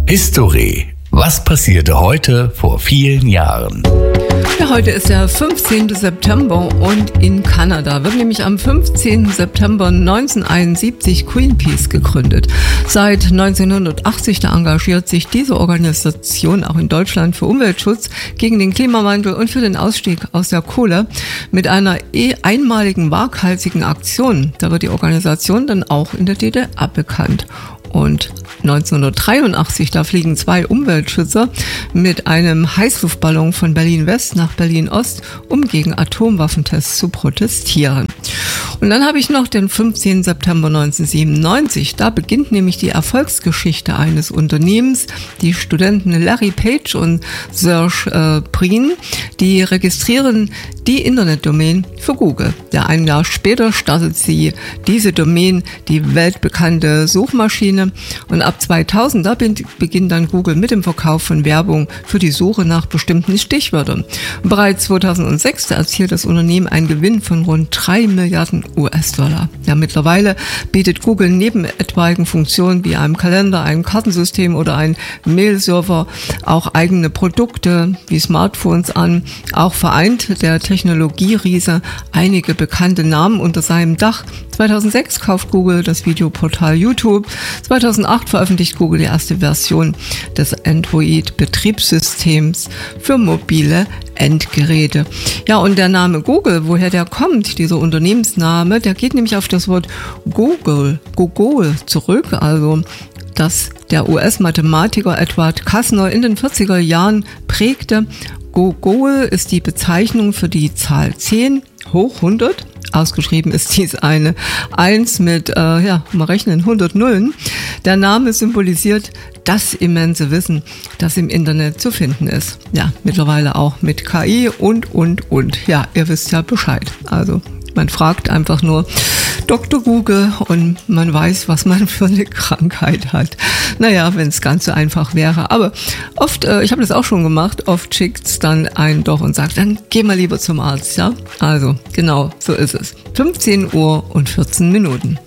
History. Was passierte heute vor vielen Jahren? Ja, heute ist der 15. September und in Kanada wird nämlich am 15. September 1971 Greenpeace gegründet. Seit 1980 da engagiert sich diese Organisation auch in Deutschland für Umweltschutz, gegen den Klimawandel und für den Ausstieg aus der Kohle mit einer einmaligen waghalsigen Aktion. Da wird die Organisation dann auch in der DDR bekannt. Und 1983, da fliegen 2 Umweltschützer mit einem Heißluftballon von Berlin-West nach Berlin-Ost, um gegen Atomwaffentests zu protestieren. Und dann habe ich noch den 15. September 1997. Da beginnt nämlich die Erfolgsgeschichte eines Unternehmens. Die Studenten Larry Page und Serge Brin, die registrieren die Internetdomain für Google. Ja, ein Jahr später startet sie diese Domain, die weltbekannte Suchmaschine. Und ab 2000, da beginnt dann Google mit dem Verkauf von Werbung für die Suche nach bestimmten Stichwörtern. Und bereits 2006 erzielt das Unternehmen einen Gewinn von rund 3 Milliarden US-Dollar. Ja, mittlerweile bietet Google neben etwaigen Funktionen wie einem Kalender, einem Kartensystem oder einem Mail-Server auch eigene Produkte wie Smartphones an. Auch vereint der Technologieriese einige bekannte Namen unter seinem Dach. 2006 kauft Google das Videoportal YouTube. 2008 veröffentlicht Google die erste Version des Android-Betriebssystems für mobile Endgeräte. Ja, und der Name Google, woher der kommt, dieser Unternehmensname, der geht nämlich auf das Wort Google zurück, also das der US-Mathematiker Edward Kastner in den 40er Jahren prägte. Google ist die Bezeichnung für die Zahl 10 hoch 100. Ausgeschrieben ist dies eine 1 mit, mal rechnen, 100 Nullen. Der Name symbolisiert das immense Wissen, das im Internet zu finden ist. Ja, mittlerweile auch mit KI und. Ja, ihr wisst ja Bescheid. Also man fragt einfach nur Dr. Google und man weiß, was man für eine Krankheit hat. Naja, wenn es ganz so einfach wäre. Aber oft, ich habe das auch schon gemacht, oft schickt es dann einen doch und sagt, dann geh mal lieber zum Arzt, ja? Also, genau, so ist es. 15 Uhr und 14 Minuten.